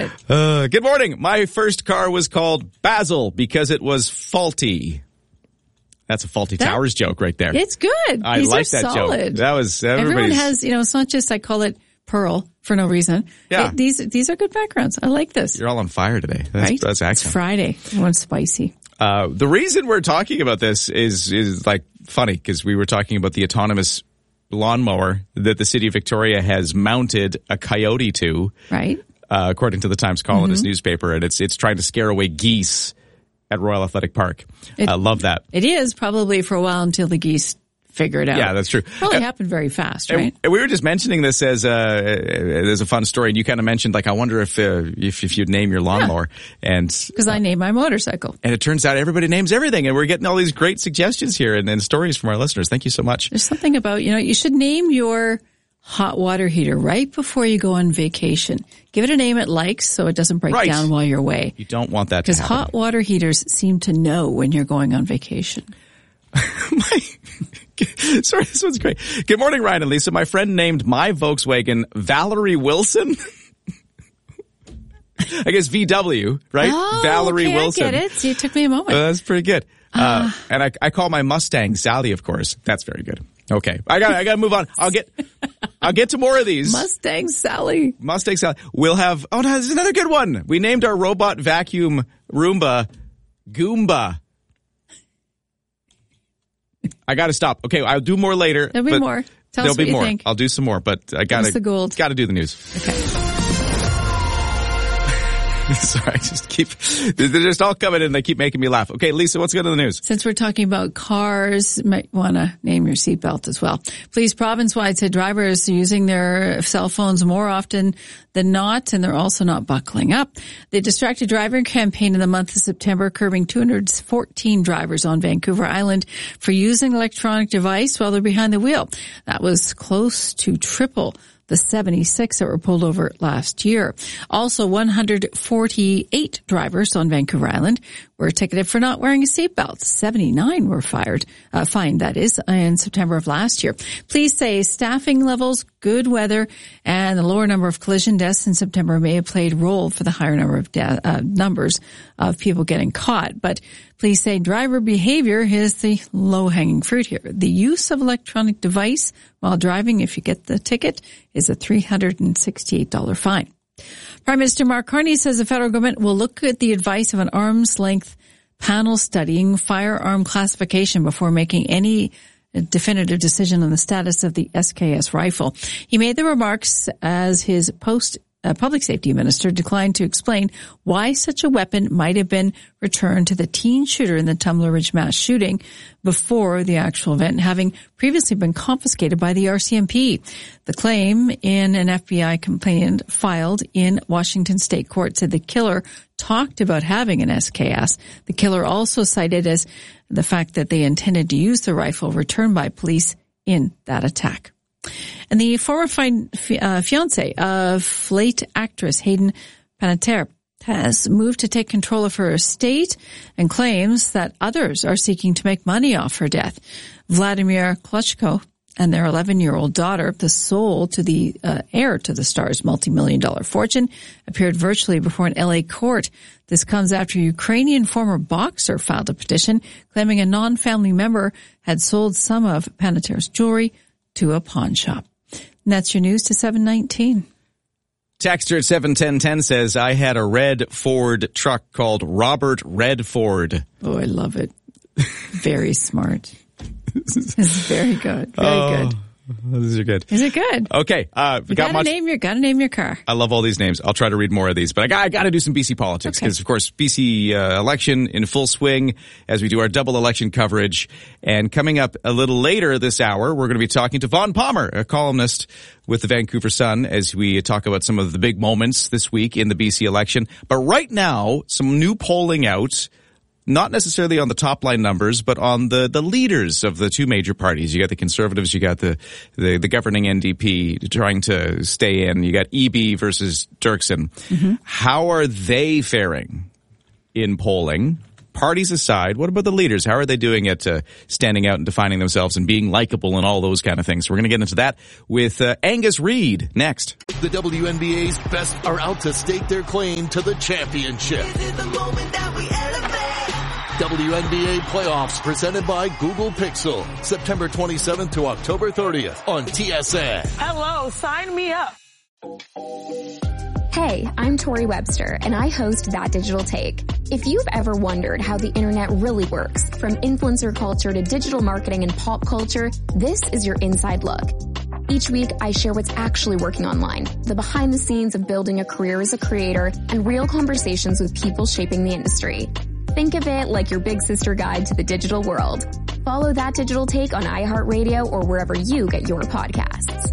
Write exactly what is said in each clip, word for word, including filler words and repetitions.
it. Uh, good morning. My first car was called Basil because it was faulty. That's a Faulty That, Towers joke right there. It's good. I These like are that solid. joke. That was Everyone has, you know, it's not just I call it Pearl for no reason. Yeah. It, these these are good backgrounds. I like this. You're all on fire today. That's, right? that's excellent. It's Friday. Everyone's spicy. Uh, the reason we're talking about this is is like funny because we were talking about the autonomous lawnmower that the city of Victoria has mounted a coyote to, right? Uh, according to the Times Colonist Mm-hmm. newspaper, and it's it's trying to scare away geese at Royal Athletic Park. I uh, love that. It is probably for a while until the geese figure it out. Yeah, that's true. Probably uh, happened very fast, right? And we were just mentioning this as a, as a fun story, and you kind of mentioned, like, I wonder if uh, if, if you'd name your lawnmower. Yeah. And because I named my motorcycle. And it turns out everybody names everything, and we're getting all these great suggestions here and, and stories from our listeners. Thank you so much. There's something about, you know, you should name your hot water heater right before you go on vacation. Give it a name it likes so it doesn't break right. down while you're away. You don't want that to happen. Because hot water heaters seem to know when you're going on vacation. my, sorry, this one's great. Good morning, Ryan and Lisa. My friend named my Volkswagen Valerie Wilson. I guess V W, right? Oh, Valerie okay, Wilson. I get it. See, it took me a moment. Uh, that's pretty good. Uh, uh, and I, I call my Mustang Sally, of course. That's very good. Okay, I got I got to move on. I'll get I'll get to more of these. Mustang Sally. Mustang Sally. We'll have. Oh, no, this is another good one. We named our robot vacuum Roomba Goomba. I got to stop. Okay, I'll do more later. There'll be more. Tell there'll us what be you more. think. I'll do some more, but I got to got to do the news. Okay. Sorry, I just keep, they're just all coming in. They keep making me laugh. Okay, Lisa, what's good in the news? Since we're talking about cars, you might want to name your seatbelt as well. Police province-wide said drivers are using their cell phones more often than not, and they're also not buckling up. The Distracted Driver campaign in the month of September curbing two hundred fourteen drivers on Vancouver Island for using an electronic device while they're behind the wheel. That was close to triple the seventy-six that were pulled over last year. Also, one hundred forty-eight drivers on Vancouver Island were ticketed for not wearing a seatbelt. seventy-nine were fired, uh, fined, that is, in September of last year. Police say staffing levels, good weather, and the lower number of collision deaths in September may have played a role for the higher number of de- uh, numbers of people getting caught. But police say driver behavior is the low-hanging fruit here. The use of electronic device while driving, if you get the ticket, is a three hundred sixty-eight dollars fine. Prime Minister Mark Carney says the federal government will look at the advice of an arm's length panel studying firearm classification before making any definitive decision on the status of the S K S rifle. He made the remarks as his post Uh, public safety minister declined to explain why such a weapon might have been returned to the teen shooter in the Tumbler Ridge mass shooting before the actual event, having previously been confiscated by the R C M P. The claim in an F B I complaint filed in Washington State Court said the killer talked about having an S K S. The killer also cited as the fact that they intended to use the rifle returned by police in that attack. And the former fi- uh, fiancé of late actress Hayden Panettiere has moved to take control of her estate and claims that others are seeking to make money off her death. Vladimir Klitschko and their eleven-year-old daughter, the sole to the uh, heir to the star's multi-million dollar fortune, appeared virtually before an L A court. This comes after a Ukrainian former boxer filed a petition claiming a non-family member had sold some of Panettiere's jewelry to a pawn shop. And that's your news to seven nineteen. Texter at seven ten ten says, I had a red Ford truck called Robert Redford. Oh, I love it. Very smart. It's very good. Very oh, good. These are good. Is it good? Okay. Uh, we you got gotta much. name your, gotta name your car. I love all these names. I'll try to read more of these, but I got, I got to do some B C politics because, okay. of course, B C uh, election in full swing as we do our double election coverage. And coming up a little later this hour, we're going to be talking to Vaughn Palmer, a columnist with the Vancouver Sun, as we talk about some of the big moments this week in the B C election. But right now, some new polling out. Not necessarily on the top line numbers, but on the, the leaders of the two major parties. You got the Conservatives, you got the, the, the governing N D P trying to stay in. You got E B versus Dirksen. Mm-hmm. How are they faring in polling? Parties aside, what about the leaders? How are they doing at uh, standing out and defining themselves and being likable and all those kind of things? So we're going to get into that with uh, Angus Reid next. The W N B A's best are out to stake their claim to the championship. W N B A playoffs presented by Google Pixel, September twenty-seventh to October thirtieth on T S N. Hello, sign me up. Hey, I'm Tori Webster, and I host That Digital Take. If you've ever wondered how the internet really works, from influencer culture to digital marketing and pop culture, this is your inside look. Each week, I share what's actually working online, the behind the scenes of building a career as a creator, and real conversations with people shaping the industry. Think of it like your big sister guide to the digital world. Follow That Digital Take on iHeartRadio or wherever you get your podcasts.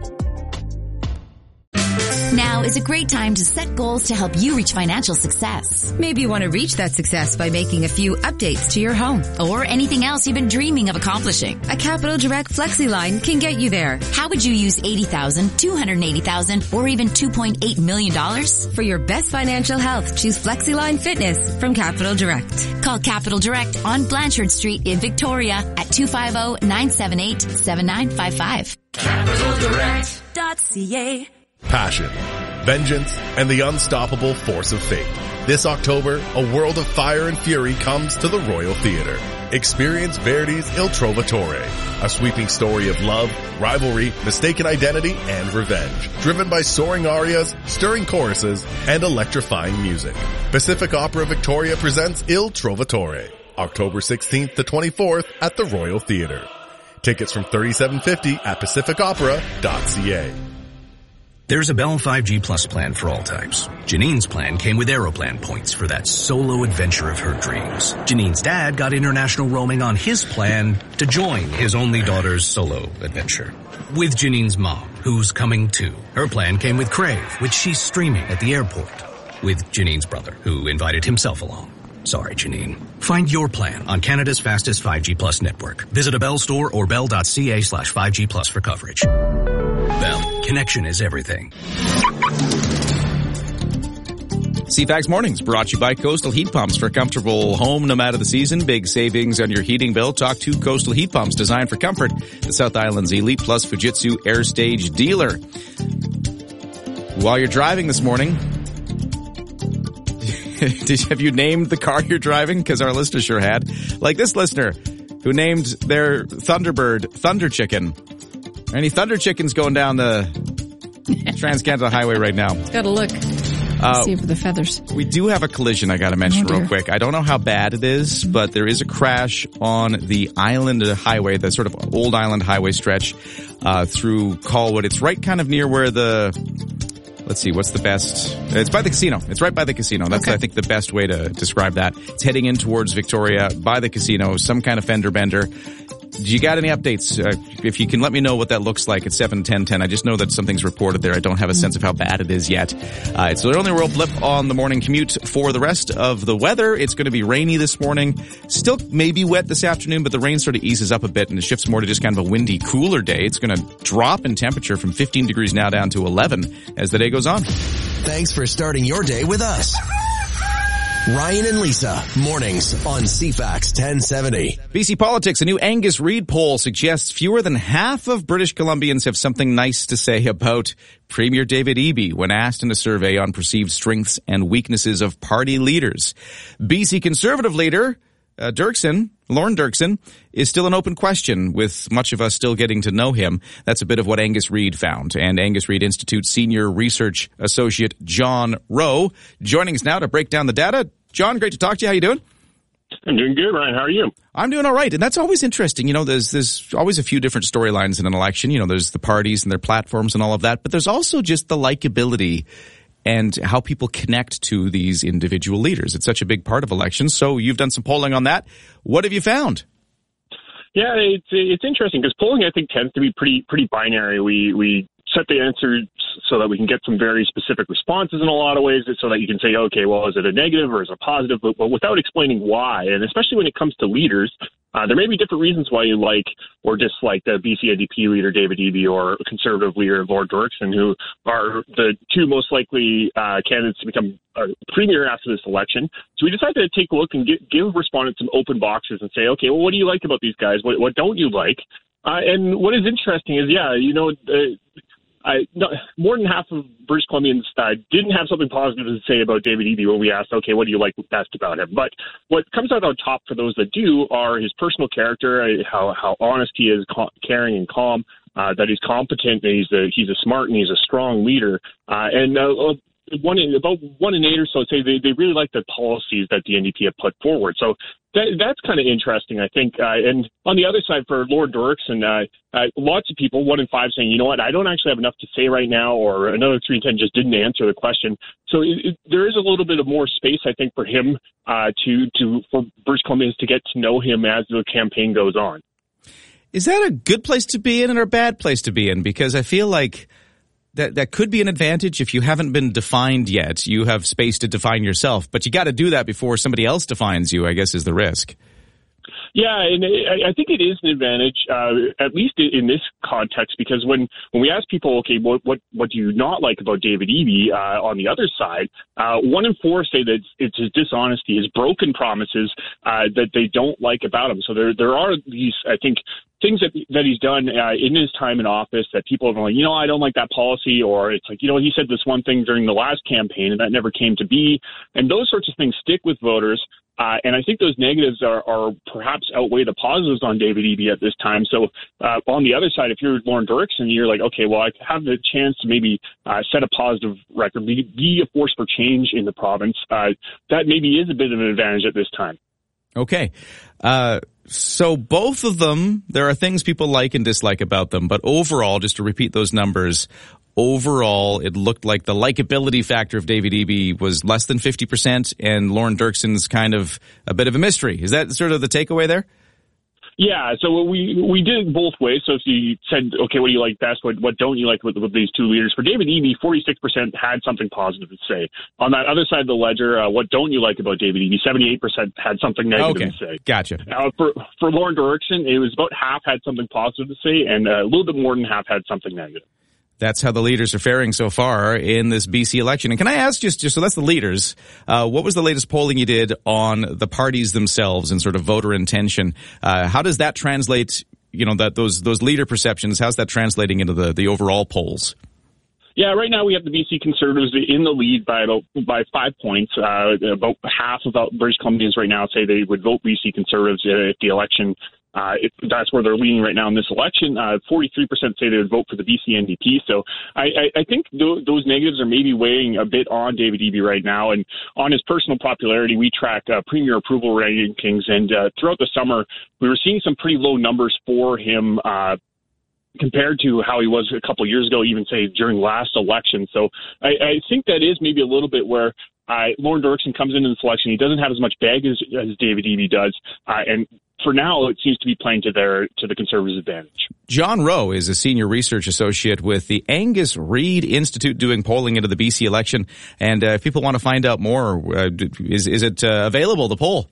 Now is a great time to set goals to help you reach financial success. Maybe you want to reach that success by making a few updates to your home. Or anything else you've been dreaming of accomplishing. A Capital Direct FlexiLine can get you there. How would you use eighty thousand dollars, two hundred eighty thousand dollars, or even two point eight million dollars? For your best financial health, choose FlexiLine Fitness from Capital Direct. Call Capital Direct on Blanchard Street in Victoria at two five zero, nine seven eight, seven nine five five. Capital Direct dot C A. Passion, vengeance, and the unstoppable force of fate. This October, a world of fire and fury comes to the Royal Theatre. Experience Verdi's Il Trovatore, a sweeping story of love, rivalry, mistaken identity, and revenge, driven by soaring arias, stirring choruses, and electrifying music. Pacific Opera Victoria presents Il Trovatore, October sixteenth to twenty-fourth at the Royal Theatre. Tickets from thirty-seven fifty at pacific opera dot c a. There's a Bell five G Plus plan for all types. Janine's plan came with Aeroplan points for that solo adventure of her dreams. Janine's dad got international roaming on his plan to join his only daughter's solo adventure. With Janine's mom, who's coming too. Her plan came with Crave, which she's streaming at the airport. With Janine's brother, who invited himself along. Sorry, Janine. Find your plan on Canada's fastest five G Plus network. Visit a Bell store or bell dot c a slash five G plus for coverage. Bell, connection is everything. C FAX Mornings brought to you by Coastal Heat Pumps. For a comfortable home no matter the season. Big savings on your heating bill. Talk to Coastal Heat Pumps, designed for comfort. The South Island's Elite Plus Fujitsu Air Stage dealer. While you're driving this morning, did, have you named the car you're driving? Because our listener sure had. Like this listener who named their Thunderbird Thunder Chicken. Any Thunder Chickens going down the Trans-Canada Highway right now? Got to look. Uh, see for the feathers. We do have a collision I got to mention oh, real quick. I don't know how bad it is, but there is a crash on the Island Highway, the sort of old Island Highway stretch uh, through Colwood. It's right kind of near where the... Let's see, what's the best? It's by the casino. It's right by the casino. That's, okay. I think, the best way to describe that. It's heading in towards Victoria by the casino, some kind of fender bender. Do you got any updates? Uh, if you can let me know what that looks like at seven ten ten. I just know that something's reported there. I don't have a sense of how bad it is yet. Uh, it's the only real blip on the morning commute. For the rest of the weather, it's going to be rainy this morning. Still maybe wet this afternoon, but the rain sort of eases up a bit and it shifts more to just kind of a windy, cooler day. It's going to drop in temperature from fifteen degrees now down to eleven as the day goes on. Thanks for starting your day with us. Ryan and Lisa, mornings on C FAX ten seventy. B C Politics, a new Angus Reid poll suggests fewer than half of British Columbians have something nice to say about Premier David Eby when asked in a survey on perceived strengths and weaknesses of party leaders. B C Conservative leader uh, Dirksen, Lorne Dirksen, is still an open question, with much of us still getting to know him. That's a bit of what Angus Reid found. And Angus Reid Institute Senior Research Associate John Rowe joining us now to break down the data. John, great to talk to you. How you doing? I'm doing good, Ryan. How are you? I'm doing all right. And that's always interesting. You know, there's there's always a few different storylines in an election. You know, there's the parties and their platforms and all of that. But there's also just the likability and how people connect to these individual leaders. It's such a big part of elections. So you've done some polling on that. What have you found? Yeah, it's it's interesting because polling, I think, tends to be pretty pretty binary. We we set the answers so that we can get some very specific responses in a lot of ways, so that you can say, okay, well, is it a negative or is it a positive, but, but without explaining why. And especially when it comes to leaders, Uh, there may be different reasons why you like or dislike the B C N D P leader, David Eby, or Conservative leader, Lord Dorkson, who are the two most likely uh, candidates to become uh, premier after this election. So we decided to take a look and get, give respondents some open boxes and say, okay, well, what do you like about these guys? What, what don't you like? Uh, and what is interesting is, yeah, you know, uh, I, no, more than half of British Columbians uh, didn't have something positive to say about David Eby when we asked, okay, what do you like best about him? But what comes out on top for those that do are his personal character, uh, how how honest he is, cal- caring and calm, uh, that he's competent, that he's a, he's a smart and he's a strong leader. Uh, and uh, one in, about one in eight or so say they, they really like the policies that the N D P have put forward. So that, that's kind of interesting, I think. Uh, and on the other side, for Lord Dorkson, uh, uh, lots of people, one in five, saying, you know what, I don't actually have enough to say right now, or another three in ten just didn't answer the question. So it, it, there is a little bit of more space, I think, for him uh, to, to for British Columbians to get to know him as the campaign goes on. Is that a good place to be in or a bad place to be in? Because I feel like that that could be an advantage if you haven't been defined yet. You have space to define yourself, but you got to do that before somebody else defines you, I guess, is the risk. Yeah, and I think it is an advantage, uh, at least in this context, because when, when we ask people, okay, what, what what do you not like about David Eby uh, on the other side, uh, one in four say that it's his dishonesty, his broken promises uh, that they don't like about him. So there there are these, I think, things that that he's done uh, in his time in office that people are going, you know, I don't like that policy, or it's like, you know, he said this one thing during the last campaign and that never came to be. And those sorts of things stick with voters. Uh, and I think those negatives are, are perhaps outweigh the positives on David Eby at this time. So uh, on the other side, if you're Lorne Dirksen, you're like, okay, well, I have the chance to maybe uh, set a positive record, be, be a force for change in the province. Uh, that maybe is a bit of an advantage at this time. Okay. Uh, so both of them, there are things people like and dislike about them. But overall, just to repeat those numbers, overall, it looked like the likability factor of David Eby was less than fifty percent, and Lorne Dirksen's kind of a bit of a mystery. Is that sort of the takeaway there? Yeah, so we we did it both ways. So if you said, okay, what do you like best? What what don't you like with, with these two leaders? For David Eby, forty-six percent had something positive to say. On that other side of the ledger, uh, what don't you like about David Eby? seventy-eight percent had something negative okay. to say. Gotcha. Uh, for for Lorne Dirksen, it was about half had something positive to say, and a little bit more than half had something negative. That's how the leaders are faring so far in this B C election. And can I ask, just, just so that's the leaders, uh, what was the latest polling you did on the parties themselves and sort of voter intention? Uh, how does that translate, you know, that those those leader perceptions, how's that translating into the, the overall polls? Yeah, right now we have the B C Conservatives in the lead by about by five points. Uh, about half of British Columbians right now say they would vote B C Conservatives if the election Uh, it, that's where they're leaning right now in this election. Uh, forty-three percent say they would vote for the B C N D P. So I, I, I think th- those negatives are maybe weighing a bit on David Eby right now. And on his personal popularity, we track uh, premier approval rankings. And uh, throughout the summer, we were seeing some pretty low numbers for him uh, compared to how he was a couple of years ago, even say during last election. So I, I think that is maybe a little bit where uh, Lorne Dirksen comes into this election. He doesn't have as much bag as, as David Eby does. Uh, and for now, it seems to be playing to their to the Conservatives' advantage. John Rowe is a senior research associate with the Angus Reid Institute doing polling into the B C election. And uh, if people want to find out more, uh, is, is it uh, available, the poll?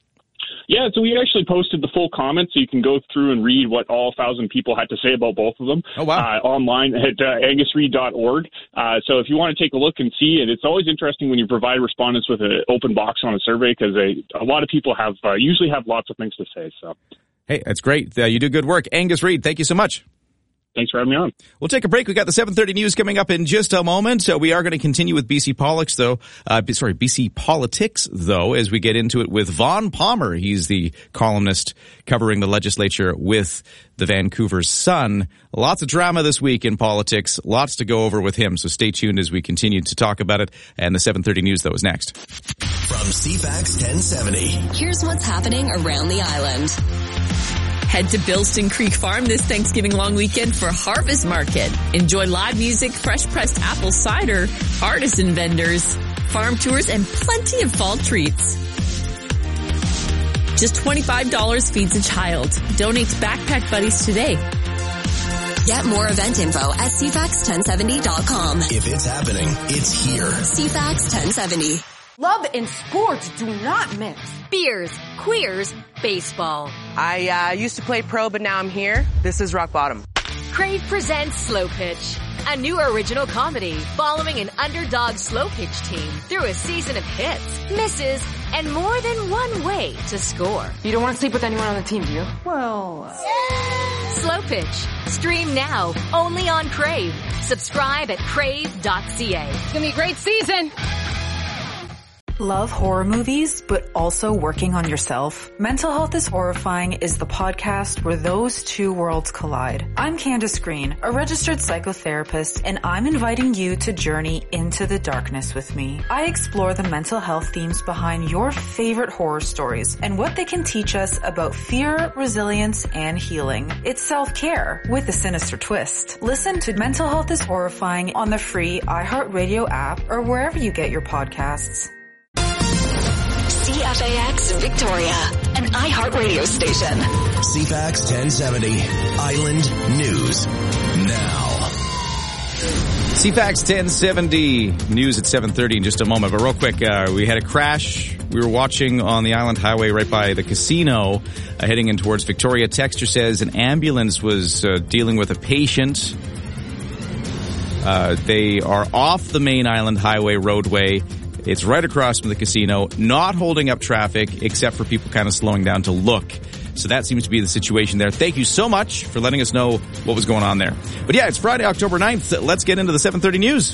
Yeah, so we actually posted the full comments, so you can go through and read what all thousand people had to say about both of them. Oh, wow. Uh, online at uh, angus reid dot org. Uh, so if you want to take a look and see it, it's always interesting when you provide respondents with an open box on a survey, because a lot of people have uh, usually have lots of things to say. So, hey, that's great. Uh, you do good work. Angus Reid, thank you so much. Thanks for having me on. We'll take a break. We've got the seven thirty news coming up in just a moment. So we are going to continue with B C politics, though. Uh, sorry, B C politics, though, as we get into it with Vaughn Palmer. He's the columnist covering the legislature with the Vancouver Sun. Lots of drama this week in politics. Lots to go over with him. So stay tuned as we continue to talk about it. And the seven thirty news, though, is next. From C FAX ten seventy. Here's what's happening around the island. Head to Bilston Creek Farm this Thanksgiving long weekend for Harvest Market. Enjoy live music, fresh pressed apple cider, artisan vendors, farm tours, and plenty of fall treats. Just twenty-five dollars feeds a child. Donate to Backpack Buddies today. Get more event info at c fax ten seventy dot com. If it's happening, it's here. C FAX ten seventy. Love and sports do not mix. Beers, queers, baseball. I uh, used to play pro, but now I'm here. This is rock bottom. Crave presents Slow Pitch, a new original comedy following an underdog slow pitch team through a season of hits, misses, and more than one way to score. You don't want to sleep with anyone on the team, do you? Well... Uh... Slow Pitch. Stream now, only on Crave. Subscribe at crave dot c a. It's gonna be a great season! Love horror movies, but also working on yourself? Mental Health is Horrifying is the podcast where those two worlds collide. I'm Candace Green, a registered psychotherapist, and I'm inviting you to journey into the darkness with me. I explore the mental health themes behind your favorite horror stories and what they can teach us about fear, resilience, and healing. It's self-care with a sinister twist. Listen to Mental Health is Horrifying on the free iHeartRadio app or wherever you get your podcasts. C F A X Victoria, an iHeartRadio station. C F A X ten seventy, Island News now. C F A X ten seventy news at seven thirty in just a moment. But real quick, uh, we had a crash. We were watching on the Island Highway right by the casino, uh, heading in towards Victoria. Texter says an ambulance was uh, dealing with a patient. Uh, they are off the main Island Highway roadway. It's right across from the casino, not holding up traffic except for people kind of slowing down to look. So that seems to be the situation there. Thank you so much for letting us know what was going on there. But yeah, it's Friday, October ninth. Let's get into the seven thirty news.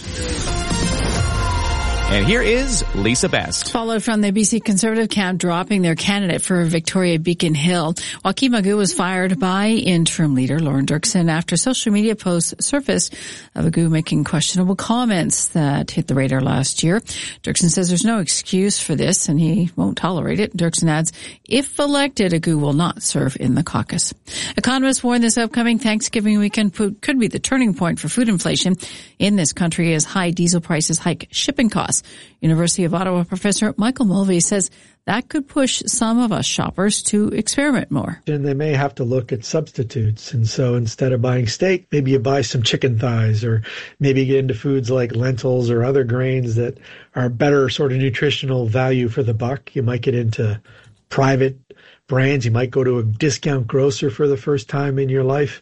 And here is Lisa Best. Followed from the B C Conservative camp dropping their candidate for Victoria Beacon Hill. Joaquin Magoo was fired by interim leader Lauren Dirksen after social media posts surfaced of Magoo making questionable comments that hit the radar last year. Dirksen says there's no excuse for this and he won't tolerate it. Dirksen adds, if elected, Magoo will not serve in the caucus. Economists warn this upcoming Thanksgiving weekend could be the turning point for food inflation in this country as high diesel prices hike shipping costs. University of Ottawa professor Michael Mulvey says that could push some of us shoppers to experiment more. And they may have to look at substitutes. And so instead of buying steak, maybe you buy some chicken thighs, or maybe get into foods like lentils or other grains that are better sort of nutritional value for the buck. You might get into private brands. You might go to a discount grocer for the first time in your life.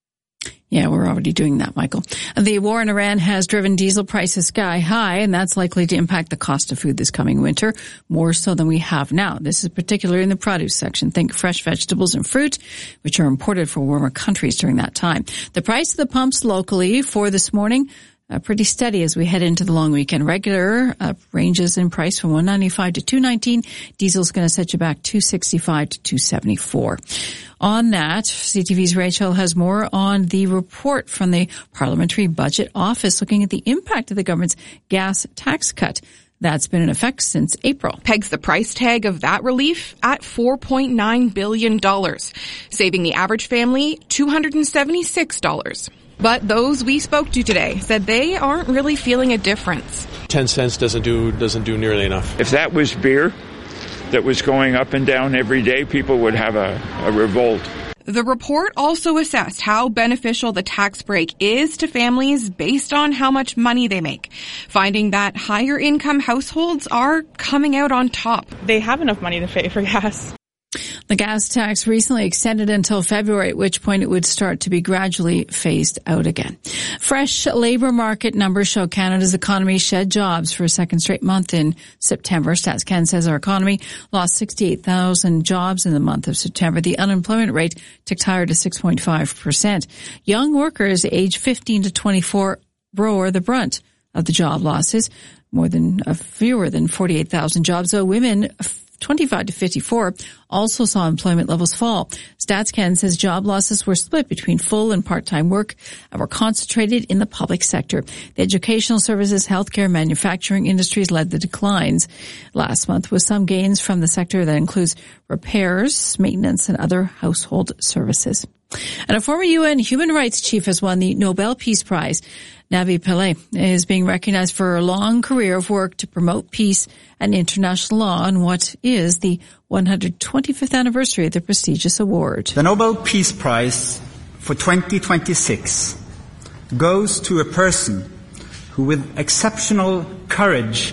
Yeah, we're already doing that, Michael. The war in Iran has driven diesel prices sky high, and that's likely to impact the cost of food this coming winter, more so than we have now. This is particularly in the produce section. Think fresh vegetables and fruit, which are imported from warmer countries during that time. The price of the pumps locally for this morning, Uh, pretty steady as we head into the long weekend. Regular uh, ranges in price from one ninety-five to two nineteen. Diesel's going to set you back two sixty-five to two seventy-four. On that, C T V's Rachel has more on the report from the Parliamentary Budget Office looking at the impact of the government's gas tax cut. That's been in effect since April. Pegs the price tag of that relief at four point nine billion dollars, saving the average family two hundred seventy-six dollars. But those we spoke to today said they aren't really feeling a difference. Ten cents doesn't do doesn't do nearly enough. If that was beer that was going up and down every day, people would have a, a revolt. The report also assessed how beneficial the tax break is to families based on how much money they make, finding that higher income households are coming out on top. They have enough money to pay for gas. The gas tax recently extended until February, at which point it would start to be gradually phased out again. Fresh labor market numbers show Canada's economy shed jobs for a second straight month in September. StatsCan says our economy lost sixty-eight thousand jobs in the month of September. The unemployment rate ticked higher to six point five percent. Young workers aged fifteen to twenty-four bore the brunt of the job losses, more than uh, fewer than forty-eight thousand jobs, though women twenty-five to fifty-four also saw employment levels fall. StatsCan says job losses were split between full and part-time work and were concentrated in the public sector. The educational services, healthcare, manufacturing industries led the declines last month, with some gains from the sector that includes repairs, maintenance, and other household services. And a former U N human rights chief has won the Nobel Peace Prize. Navi Pillay is being recognized for a long career of work to promote peace and international law on what is the one hundred twenty-fifth anniversary of the prestigious award. The Nobel Peace Prize for twenty twenty-six goes to a person who with exceptional courage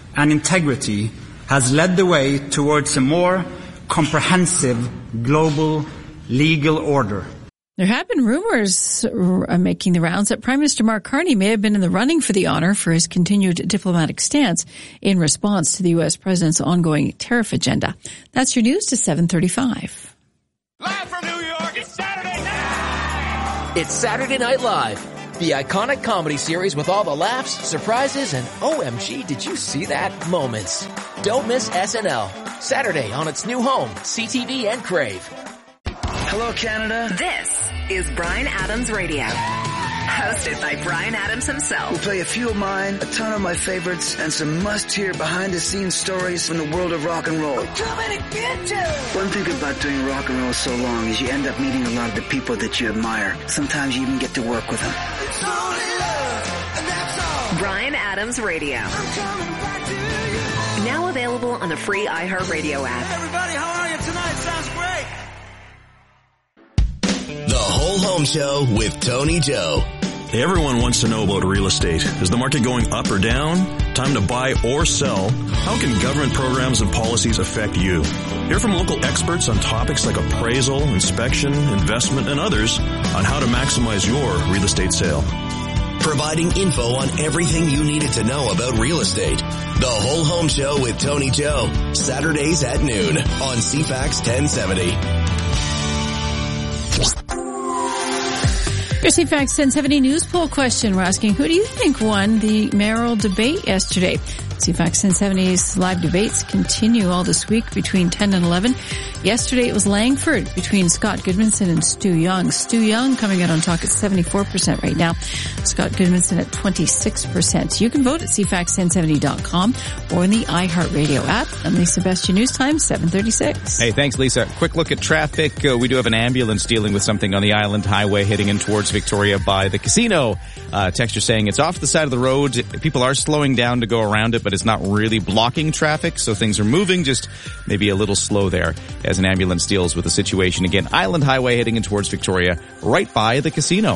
and integrity has led the way towards a more comprehensive global legal order. There have been rumors uh, making the rounds that Prime Minister Mark Carney may have been in the running for the honor for his continued diplomatic stance in response to the U S president's ongoing tariff agenda. That's your news to seven thirty-five. Live from New York, it's Saturday night! It's Saturday Night Live, the iconic comedy series with all the laughs, surprises, and O M G, did you see that moments. Don't miss S N L, Saturday on its new home, C T V and Crave. Hello, Canada. This is Bryan Adams Radio, hosted by Bryan Adams himself. We'll play a few of mine, a ton of my favorites, and some must-hear behind-the-scenes stories from the world of rock and roll. We're coming to get you! One thing about doing rock and roll so long is you end up meeting a lot of the people that you admire. Sometimes you even get to work with them. It's only love, and that's all. Bryan Adams Radio. I'm coming back to you. Now available on the free iHeartRadio app. Hey everybody, how are you tonight? Sounds great. The Whole Home Show with Tony Joe. Everyone wants to know about real estate. Is the market going up or down? Time to buy or sell? How can government programs and policies affect you? Hear from local experts on topics like appraisal, inspection, investment, and others on how to maximize your real estate sale. Providing info on everything you needed to know about real estate. The Whole Home Show with Tony Joe. Saturdays at noon on C FAX ten seventy. Your C FAX ten seventy news poll question. We're asking, who do you think won the mayoral debate yesterday? C FAX ten seventy's live debates continue all this week between ten and eleven. Yesterday it was Langford between Scott Goodmanson and Stu Young. Stu Young coming out on top at seventy-four percent right now. Scott Goodmanson at twenty-six percent. You can vote at C FAX ten seventy dot com or in the iHeartRadio app. I'm Lisa Best, your news time, seven thirty-six. Hey, thanks, Lisa. Quick look at traffic. Uh, we do have an ambulance dealing with something on the Island Highway heading in towards Victoria by the casino. Uh, texture saying it's off the side of the road. People are slowing down to go around it, but it's not really blocking traffic, so things are moving, just maybe a little slow there as an ambulance deals with the situation. Again, Island Highway heading in towards Victoria, right by the casino.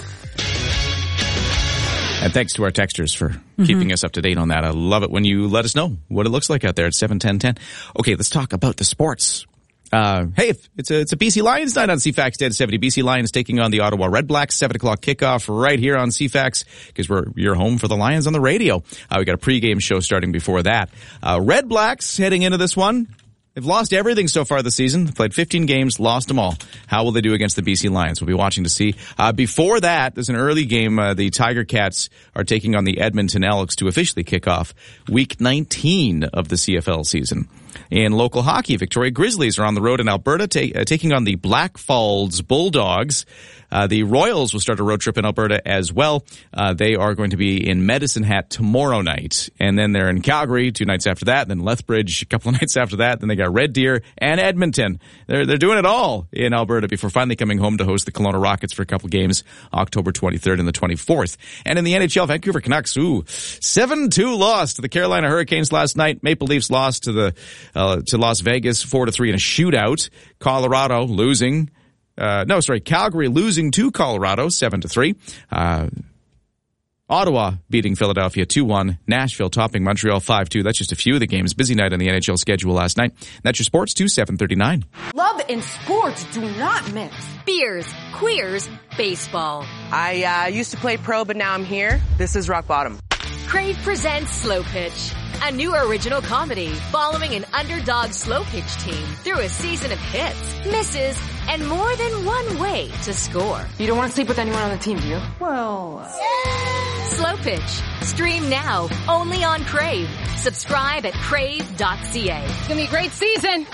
And thanks to our texters for mm-hmm. keeping us up to date on that. I love it when you let us know what it looks like out there at seven ten ten. Okay, let's talk about the sports. Uh, hey, it's a, it's a B C Lions night on C FAX ten seventy. B C Lions taking on the Ottawa Red Blacks, seven o'clock kickoff right here on C FAX, because we're, you're home for the Lions on the radio. Uh, we got a pregame show starting before that. Uh, Red Blacks heading into this one. They've lost everything so far this season. They've played fifteen games, lost them all. How will they do against the B C Lions? We'll be watching to see. Uh, before that, there's an early game. Uh, the Tiger Cats are taking on the Edmonton Elks to officially kick off week nineteen of the C F L season. In local hockey, Victoria Grizzlies are on the road in Alberta, ta- uh, taking on the Blackfalds Bulldogs. Uh, the Royals will start a road trip in Alberta as well. Uh, they are going to be in Medicine Hat tomorrow night. And then they're in Calgary two nights after that. Then Lethbridge a couple of nights after that. Then they got Red Deer and Edmonton. They're, they're doing it all in Alberta before finally coming home to host the Kelowna Rockets for a couple games, October twenty-third and the twenty-fourth. And in the N H L, Vancouver Canucks, ooh, seven two lost to the Carolina Hurricanes last night. Maple Leafs lost to the, uh, to Las Vegas four to three in a shootout. Colorado losing. Uh, no, sorry, Calgary losing to Colorado, seven to three. Uh, Ottawa beating Philadelphia two one. Nashville topping Montreal five two. That's just a few of the games. Busy night on the N H L schedule last night. That's your sports to seven thirty-nine. Love and sports do not mix. Beers, queers, baseball. I uh, used to play pro, but now I'm here. This is Rock Bottom. Crave presents Slow Pitch, a new original comedy following an underdog slow pitch team through a season of hits, misses, and more than one way to score. You don't want to sleep with anyone on the team, do you? Well... Yeah. Slow Pitch. Stream now, only on Crave. Subscribe at crave dot c a. It's going to be a great season.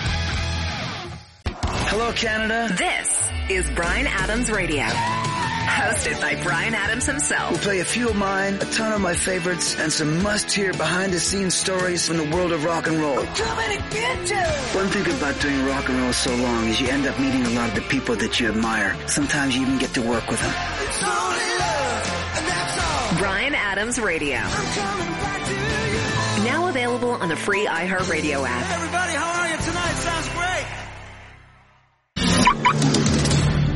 Hello, Canada. This is Bryan Adams Radio, hosted by Bryan Adams himself. We'll play a few of mine, a ton of my favorites, and some must-hear behind-the-scenes stories from the world of rock and roll. We're coming to get you! One thing about doing rock and roll so long is you end up meeting a lot of the people that you admire. Sometimes you even get to work with them. It's only love, and that's all. Bryan Adams Radio. I'm coming back to you. Now available on the free iHeartRadio app. Hey everybody, how are you tonight? Sounds great.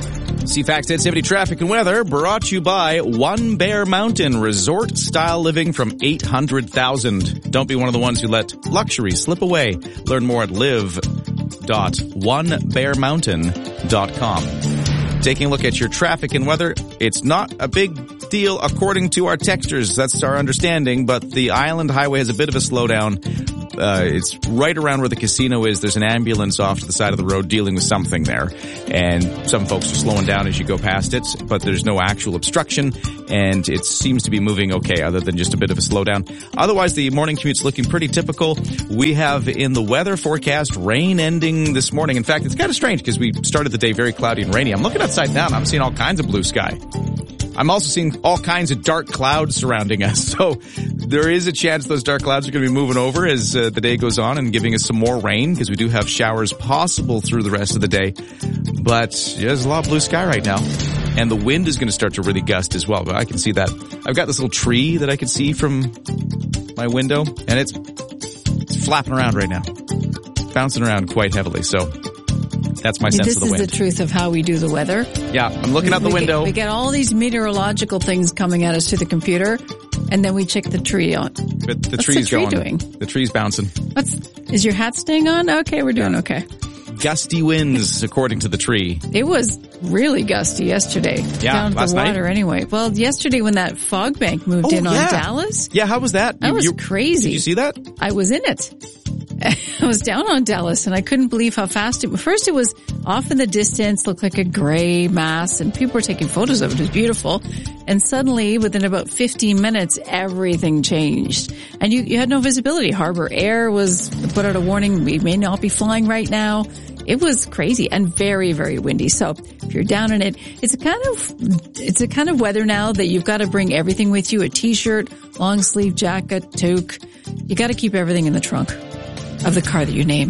C FAX ten seventy traffic and weather brought to you by One Bear Mountain Resort Style Living from eight hundred thousand. Don't be one of the ones who let luxury slip away. Learn more at live dot one bear mountain dot com. Taking a look at your traffic and weather, it's not a big deal according to our texters. That's our understanding, but the Island Highway has a bit of a slowdown. Uh, it's right around where the casino is. There's an ambulance off to the side of the road dealing with something there. And some folks are slowing down as you go past it, but there's no actual obstruction. And it seems to be moving okay other than just a bit of a slowdown. Otherwise, the morning commute's looking pretty typical. We have in the weather forecast rain ending this morning. In fact, it's kind of strange because we started the day very cloudy and rainy. I'm looking outside now and I'm seeing all kinds of blue sky. I'm also seeing all kinds of dark clouds surrounding us. So there is a chance those dark clouds are going to be moving over as uh, the day goes on and giving us some more rain because we do have showers possible through the rest of the day. But yeah, there's a lot of blue sky right now. And the wind is going to start to really gust as well. But I can see that. I've got this little tree that I can see from my window and it's, it's flapping around right now. It's bouncing around quite heavily. So that's my sense this of the wind. This is the truth of how we do the weather. Yeah, I'm looking out the we window. Get, we get all these meteorological things coming at us through the computer, and then we check the tree on. But the What's tree's the tree going. doing? The tree's bouncing. What's, is your hat staying on? Okay, we're doing yeah. okay. Gusty winds, according to the tree. It was really gusty yesterday. Yeah, down at last the water night? Anyway. Well, yesterday when that fog bank moved Oh, in yeah. on Dallas. Yeah, how was that? That You- was you- crazy. Did you see that? I was in it. I was down on Dallas and I couldn't believe how fast it, first it was off in the distance, looked like a gray mass and people were taking photos of it. It was beautiful. And suddenly within about fifteen minutes, everything changed and you, you had no visibility. Harbor Air was put out a warning. We may not be flying right now. It was crazy and very, very windy. So if you're down in it, it's a kind of, it's a kind of weather now that you've got to bring everything with you. A t-shirt, long sleeve jacket, toque. You got to keep everything in the trunk of the car that you name.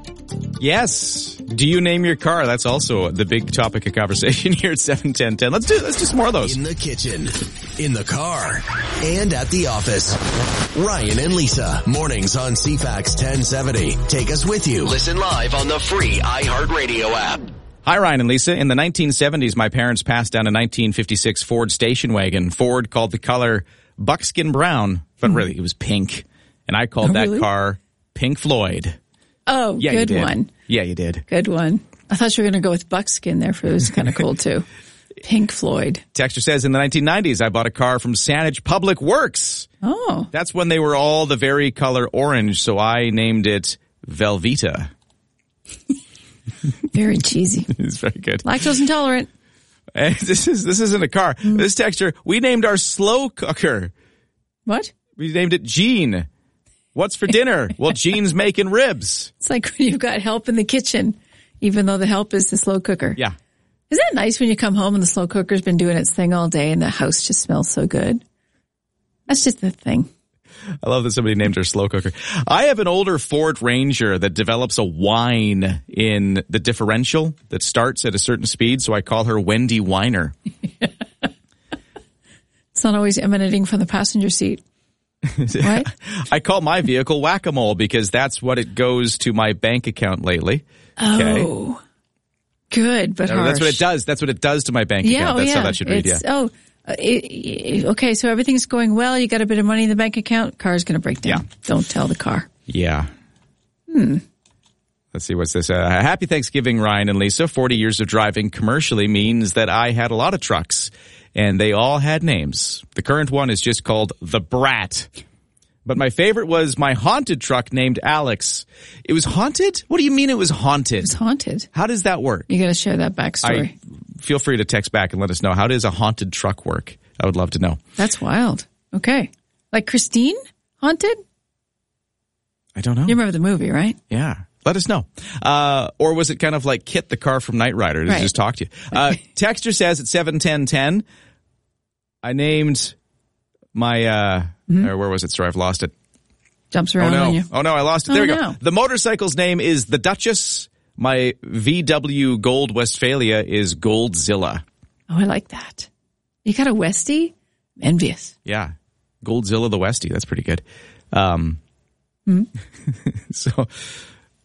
Yes. Do you name your car? That's also the big topic of conversation here at seven ten ten. Let's do, let's do some more of those. In the kitchen, in the car, and at the office. Ryan and Lisa, mornings on C FAX ten seventy. Take us with you. Listen live on the free iHeartRadio app. Hi, Ryan and Lisa. In the nineteen seventies, my parents passed down a nineteen fifty-six Ford station wagon. Ford called the color buckskin brown, but really it was pink. And I called Oh, that really? car Pink Floyd. Oh, Yeah, you good did. one. Yeah, you did. Good one. I thought you were going to go with buckskin there for it was kind of cool too. Pink Floyd. Texter says in the nineteen nineties, I bought a car from Saanich Public Works. Oh. That's when they were all the very color orange, so I named it Velveeta. Very cheesy. It's very good. Lactose intolerant. And this is this isn't a car. Mm. This texture, we named our slow cooker. What? We named it Gene. What's for dinner? Well, Gene's making ribs. It's like when you've got help in the kitchen, even though the help is the slow cooker. Yeah. Isn't that nice when you come home and the slow cooker's been doing its thing all day and the house just smells so good? That's just the thing. I love that somebody named her slow cooker. I have an older Ford Ranger that develops a whine in the differential that starts at a certain speed, so I call her Wendy Whiner. It's not always emanating from the passenger seat. Right? I call my vehicle Whack-A-Mole because that's what it goes to my bank account lately. Okay. Oh, good, but No, harsh. that's what it does. That's what it does to my bank Yeah, account. oh, That's yeah. how that should read, It's- yeah. Oh, uh, it, it- okay, so everything's going well. You got a bit of money in the bank account. Car's going to break down. Yeah. Don't tell the car. Yeah. Hmm. Let's see, what's this? Uh, happy Thanksgiving, Ryan and Lisa. forty years of driving commercially means that I had a lot of trucks, and they all had names. The current one is just called the Brat. But my favorite was my haunted truck named Alex. It was haunted? What do you mean it was haunted? It's haunted. How does that work? You got to share that backstory. I, feel free to text back and let us know. How does a haunted truck work? I would love to know. That's wild. Okay. Like Christine? Haunted? I don't know. You remember the movie, right? Yeah. Let us know. Uh, or was it kind of like Kit the car from Knight Rider to Right. just talk to you? Uh, Texter says at seven ten ten, I named my, uh, Mm-hmm. or where was it? Sorry, I've lost it. Jumps Oh around no. on you. Oh no, I lost it. Oh, There we go. no. The motorcycle's name is the Duchess. My V W Gold Westphalia is Goldzilla. Oh, I like that. You got a Westie? Envious. Yeah. Goldzilla the Westie. That's pretty good. Um, Hmm? so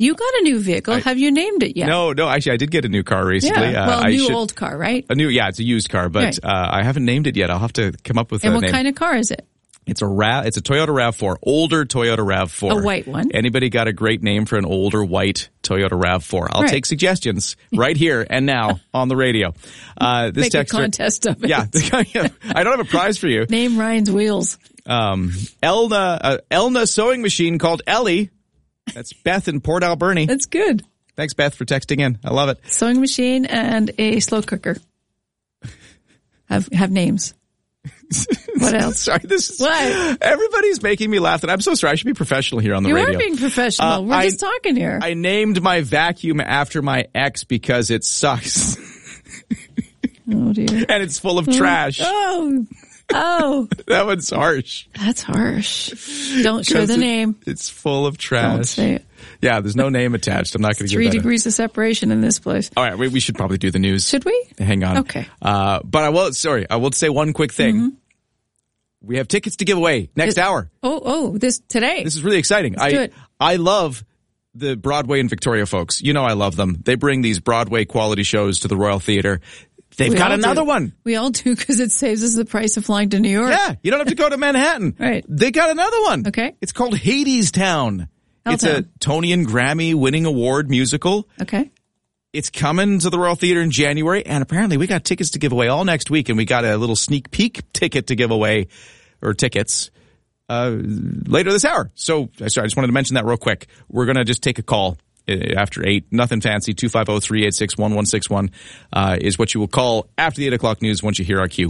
You got a new vehicle. I, Have you named it yet? No, no. Actually, I did get a new car recently. Yeah. Well, uh, a new I should, old car, right? A new, yeah, it's a used car, but right. uh, I haven't named it yet. I'll have to come up with and a what name. Kind of car is it? It's a RAV, it's a Toyota RAV four, older Toyota RAV four. A white one. Anybody got a great name for an older white Toyota RAV four? I'll right. take suggestions right here and now on the radio. Uh, this Make texter, a contest of it. Yeah, I don't have a prize for you. Name Ryan's wheels. Um, Elna, uh, Elna sewing machine called Ellie. That's Beth in Port Alberni. That's good. Thanks, Beth, for texting in. I love it. Sewing machine and a slow cooker. Have have names. What else? Sorry, this is, what? Everybody's making me laugh, and I'm so sorry. I should be professional here on the you radio. You are being professional. Uh, We're I, just talking here. I named my vacuum after my ex because it sucks. Oh, dear. And it's full of trash. Oh, oh. That one's harsh. That's harsh. Don't share the it, name. It's full of trash. Don't say it. Yeah, there's no name attached. I'm not going to give Three that degrees a... of separation in this place. All right, we, we should probably do the news. Should we? Hang on. Okay. Uh, but I will, sorry, I will say one quick thing. Mm-hmm. We have tickets to give away next this, hour. Oh, oh, this today. This is really exciting. Let's I, do it. I love the Broadway and Victoria folks. You know I love them. They bring these Broadway quality shows to the Royal Theatre. They've we got another do. one. We all do because it saves us the price of flying to New York. Yeah, you don't have to go to Manhattan. Right. They got another one. Okay. It's called Hades Town. Hell it's Town. a Tony and Grammy winning award musical. Okay. It's coming to the Royal Theatre in January, and apparently we got tickets to give away all next week, and we got a little sneak peek ticket to give away, or tickets, uh, later this hour. So, sorry, I just wanted to mention that real quick. We're going to just take a call after eight. Nothing fancy. two five zero, three eight six, one one six one uh, is what you will call after the eight o'clock news once you hear our cue.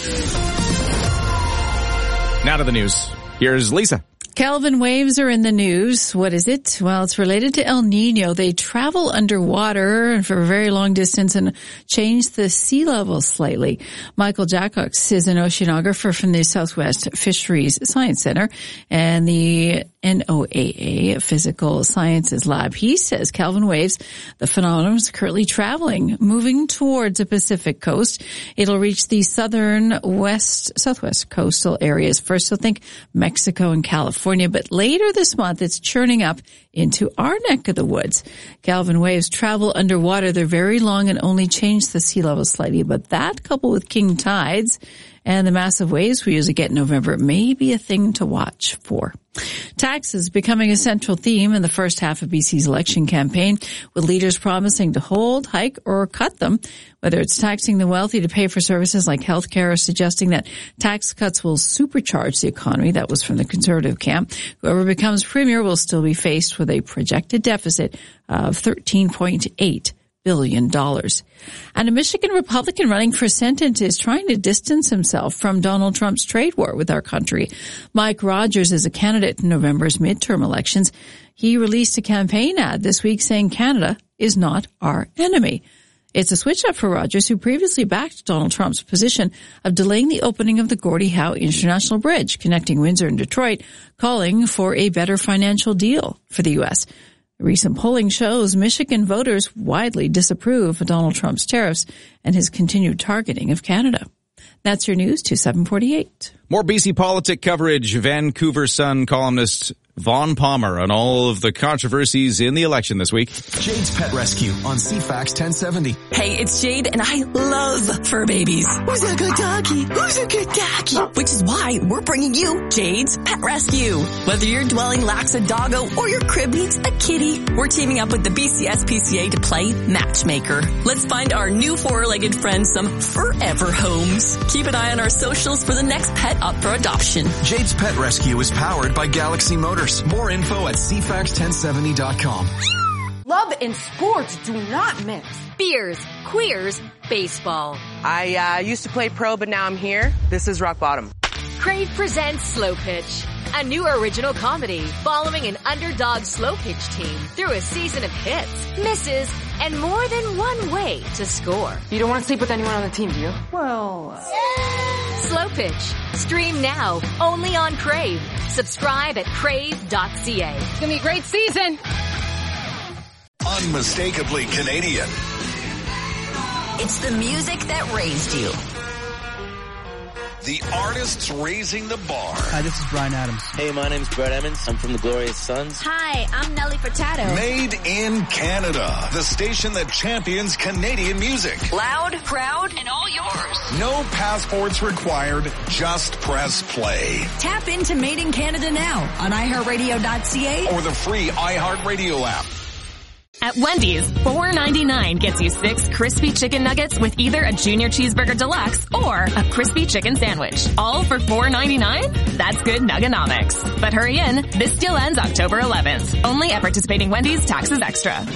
Now to the news. Here's Lisa. Kelvin waves are in the news. What is it? Well, it's related to El Nino. They travel underwater for a very long distance and change the sea level slightly. Michael Jackox is an oceanographer from the Southwest Fisheries Science Center and the N O A A Physical Sciences Lab. He says Kelvin waves, the phenomenon is currently traveling, moving towards the Pacific coast. It'll reach the southern west, southwest coastal areas first. So think Mexico and California. But later this month, it's churning up into our neck of the woods. Kelvin waves travel underwater. They're very long and only change the sea level slightly. But that, coupled with king tides and the massive waves we usually get in November, may be a thing to watch for. Taxes becoming a central theme in the first half of B C's election campaign, with leaders promising to hold, hike, or cut them. Whether it's taxing the wealthy to pay for services like healthcare or suggesting that tax cuts will supercharge the economy. That was from the Conservative camp. Whoever becomes premier will still be faced with a projected deficit of thirteen point eight billion dollars. And a Michigan Republican running for Senate is trying to distance himself from Donald Trump's trade war with our country. Mike Rogers is a candidate in November's midterm elections. He released a campaign ad this week saying Canada is not our enemy. It's a switch up for Rogers, who previously backed Donald Trump's position of delaying the opening of the Gordie Howe International Bridge connecting Windsor and Detroit, calling for a better financial deal for the U S. Recent polling shows Michigan voters widely disapprove of Donald Trump's tariffs and his continued targeting of Canada. That's your news to seven forty-eight. More B C politic coverage. Vancouver Sun columnist Vaughn Palmer on all of the controversies in the election this week. Jade's Pet Rescue on C FAX ten seventy. Hey, it's Jade, and I love fur babies. Who's a good doggy? Who's a good doggy? Which is why we're bringing you Jade's Pet Rescue. Whether your dwelling lacks a doggo or your crib needs a kitty, we're teaming up with the B C S P C A to play matchmaker. Let's find our new four-legged friend some forever homes. Keep an eye on our socials for the next pet up for adoption. Jade's Pet Rescue is powered by Galaxy Motors. More info at C FAX ten seventy dot com. Love and sports do not mix. Beers, queers, baseball. I uh, used to play pro, but now I'm here. This is Rock Bottom. Crave presents Slow Pitch, a new original comedy following an underdog slow pitch team through a season of hits, misses, and more than one way to score. You don't want to sleep with anyone on the team, do you? Well... Uh... Slow Pitch. Stream now, only on Crave. Subscribe at crave dot c a. It's going to be a great season. Unmistakably Canadian. It's the music that raised you. The artists raising the bar. Hi, this is Brian Adams. Hey, my name's Brett Emmons. I'm from the Glorious Sons. Hi, I'm Nelly Furtado. Made in Canada. The station that champions Canadian music. Loud, proud, and all yours. No passports required. Just press play. Tap into Made in Canada now on i heart radio dot c a or the free iHeartRadio app. At Wendy's, four ninety-nine gets you six crispy chicken nuggets with either a junior cheeseburger deluxe or a crispy chicken sandwich. All for four ninety-nine? That's good nugganomics. But hurry in, this deal ends October eleventh. Only at participating Wendy's, taxes extra.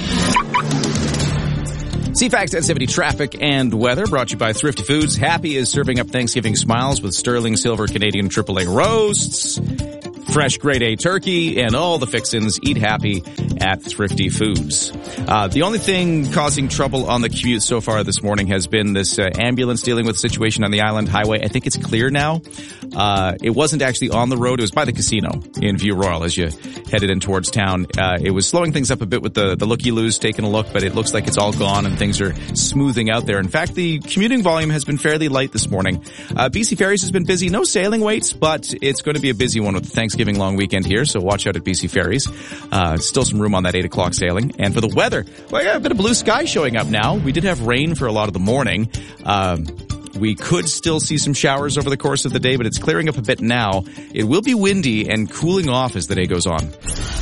C FAX ten seventy traffic and weather brought to you by Thrifty Foods. Happy is serving up Thanksgiving smiles with sterling silver Canadian triple A roasts, fresh grade A turkey, and all the fixins. Eat happy at Thrifty Foods. Uh, the only thing causing trouble on the commute so far this morning has been this uh, ambulance dealing with the situation on the Island Highway. I think it's clear now. Uh, it wasn't actually on the road. It was by the casino in View Royal as you headed in towards town. Uh, it was slowing things up a bit with the, the looky-loos taking a look, but it looks like it's all gone and things are smoothing out there. In fact, the commuting volume has been fairly light this morning. Uh, B C Ferries has been busy. No sailing waits, but it's going to be a busy one with the Thanksgiving long weekend here, so watch out at B C Ferries. Uh, still some room on that eight o'clock sailing. And for the weather, well, I got a bit of blue sky showing up now. We did have rain for a lot of the morning. Um, we could still see some showers over the course of the day, but it's clearing up a bit now. It will be windy and cooling off as the day goes on.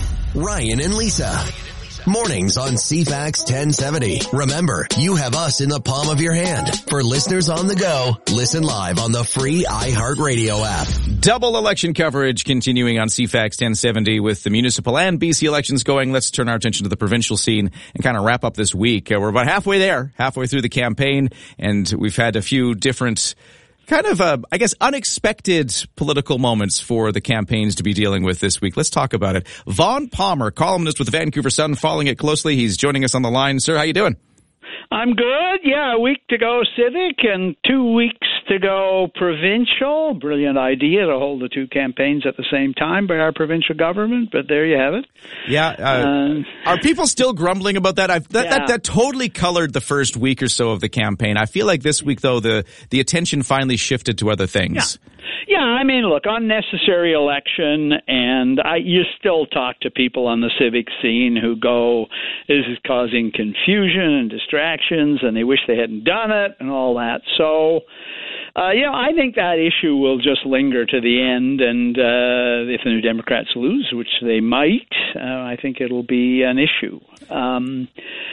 Ryan and Lisa. Mornings on C FAX ten seventy. Remember, you have us in the palm of your hand. For listeners on the go, listen live on the free iHeartRadio app. Double election coverage continuing on C FAX ten seventy with the municipal and B C elections going. Let's turn our attention to the provincial scene and kind of wrap up this week. Uh, we're about halfway there, halfway through the campaign, and we've had a few different kind of, uh, I guess, unexpected political moments for the campaigns to be dealing with this week. Let's talk about it. Vaughn Palmer, columnist with the Vancouver Sun, following it closely. He's joining us on the line. Sir, how you doing? I'm good. Yeah, a week to go civic and two weeks to go provincial. Brilliant idea to hold the two campaigns at the same time by our provincial government, but there you have it. Yeah. Uh, uh, are people still grumbling about that? I've, that, yeah. that? That totally colored the first week or so of the campaign. I feel like this week, though, the, the attention finally shifted to other things. Yeah. Yeah, I mean, look, unnecessary election, and I, you still talk to people on the civic scene who go, this is causing confusion and distractions, and they wish they hadn't done it and all that. So, uh, you know, I think that issue will just linger to the end, and uh, if the New Democrats lose, which they might, uh, I think it'll be an issue. Um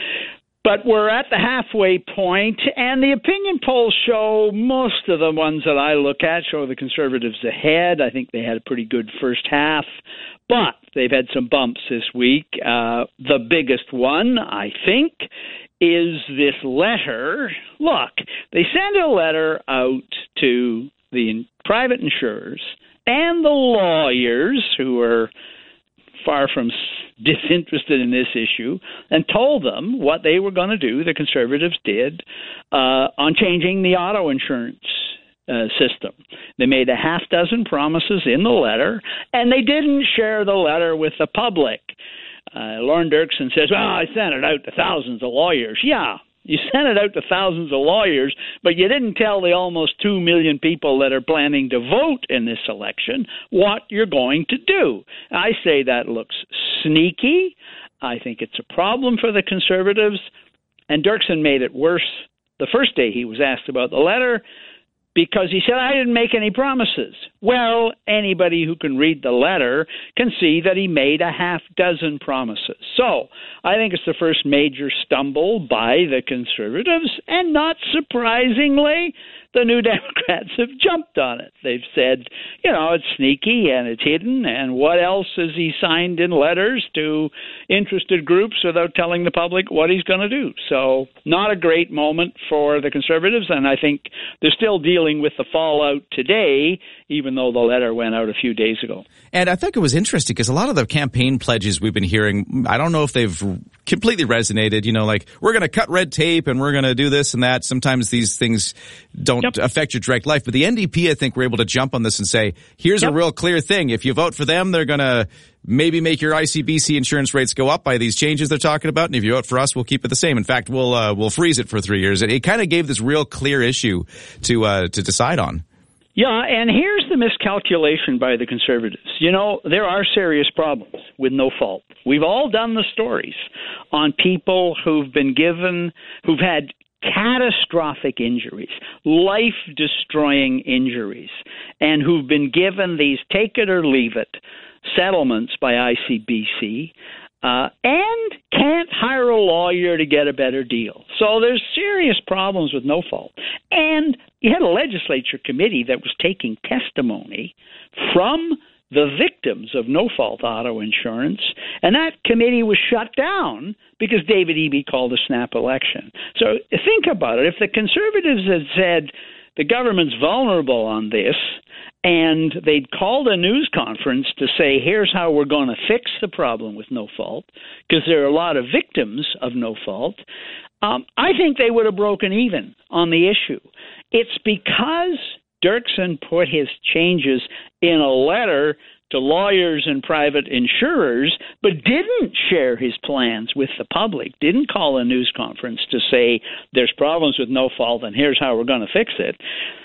But we're at the halfway point, and the opinion polls show, most of the ones that I look at show the Conservatives ahead. I think they had a pretty good first half, but they've had some bumps this week. Uh, the biggest one, I think, is this letter. Look, they send a letter out to the private insurers and the lawyers who are far from disinterested in this issue, and told them what they were going to do, the Conservatives did, uh, on changing the auto insurance uh, system. They made a half dozen promises in the letter, and they didn't share the letter with the public. Uh, Lauren Dirksen says, well, I sent it out to thousands of lawyers. Yeah, you sent it out to thousands of lawyers, but you didn't tell the almost two million people that are planning to vote in this election what you're going to do. I say that looks sneaky. I think it's a problem for the Conservatives. And Dirksen made it worse the first day he was asked about the letter, because he said, I didn't make any promises. Well, anybody who can read the letter can see that he made a half dozen promises. So I think it's the first major stumble by the Conservatives, and not surprisingly, the New Democrats have jumped on it. They've said, you know, it's sneaky and it's hidden, and what else has he signed in letters to interested groups without telling the public what he's going to do? So not a great moment for the Conservatives, and I think they're still dealing with the fallout today, even though the letter went out a few days ago. And I think it was interesting because a lot of the campaign pledges we've been hearing, I don't know if they've completely resonated, you know, like we're going to cut red tape and we're going to do this and that. Sometimes these things don't yep. affect your direct life. But the N D P, I think, were able to jump on this and say, here's yep. a real clear thing. If you vote for them, they're going to maybe make your I C B C insurance rates go up by these changes they're talking about. And if you vote for us, we'll keep it the same. In fact, we'll uh, we'll freeze it for three years. It, it kind of gave this real clear issue to uh, to decide on. Yeah, and here's the miscalculation by the Conservatives. You know, there are serious problems with no fault. We've all done the stories on people who've been given, who've had catastrophic injuries, life-destroying injuries, and who've been given these take-it-or-leave-it settlements by I C B C, uh, and can't hire a lawyer to get a better deal. So there's serious problems with no fault. And you had a legislature committee that was taking testimony from the victims of no-fault auto insurance, and that committee was shut down because David Eby called a snap election. So think about it. If the Conservatives had said the government's vulnerable on this, and they'd called a news conference to say, here's how we're going to fix the problem with no fault, because there are a lot of victims of no fault, um, I think they would have broken even on the issue. It's because Dirksen put his changes in a letter to lawyers and private insurers, but didn't share his plans with the public, didn't call a news conference to say there's problems with no fault and here's how we're going to fix it.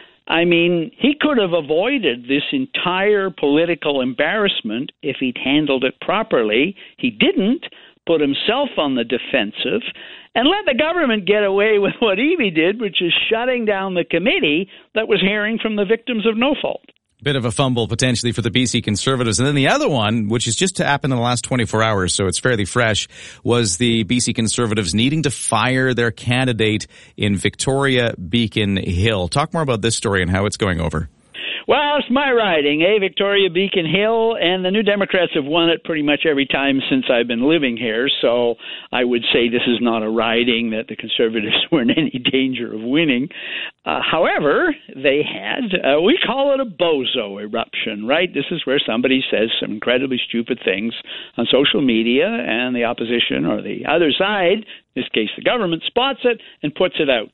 I mean, he could have avoided this entire political embarrassment if he'd handled it properly. He didn't, put himself on the defensive, and let the government get away with what Eby did, which is shutting down the committee that was hearing from the victims of no fault. Bit of a fumble potentially for the B C Conservatives. And then the other one, which has just happened in the last twenty-four hours, so it's fairly fresh, was the B C Conservatives needing to fire their candidate in Victoria Beacon Hill. Talk more about this story and how it's going over. Well, it's my riding, eh? Victoria Beacon Hill, and the New Democrats have won it pretty much every time since I've been living here, so I would say this is not a riding that the Conservatives were in any danger of winning. Uh, however, they had, uh, we call it a bozo eruption, right? This is where somebody says some incredibly stupid things on social media, and the opposition or the other side, in this case the government, spots it and puts it out.